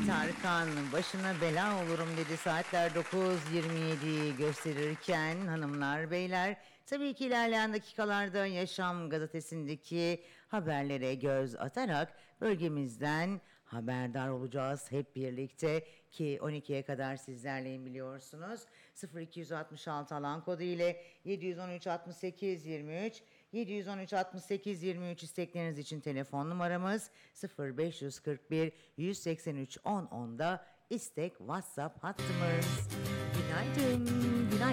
Tarkan başına bela olurum dedi. Saatler 9.27'yi gösterirken hanımlar beyler, tabii ki ilerleyen dakikalarda Yaşam gazetesindeki haberlere göz atarak bölgemizden haberdar olacağız hep birlikte ki 12'ye kadar sizlerleyim biliyorsunuz. 0266 alan kodu ile 713 68 23 713 68 23 istekleriniz için telefon numaramız 0541 183 10 10'da istek WhatsApp hattımız. Günaydın. Günaydın.